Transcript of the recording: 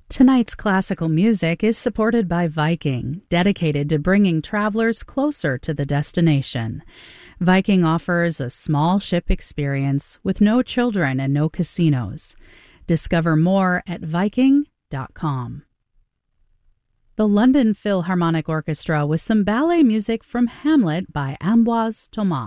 Tonight's classical music is supported by Viking, dedicated to bringing travelers closer to the destination. Viking offers a small ship experience with no children and no casinos. Discover more at Viking.com. The London Philharmonic Orchestra with some ballet music from Hamlet by Ambroise Thomas.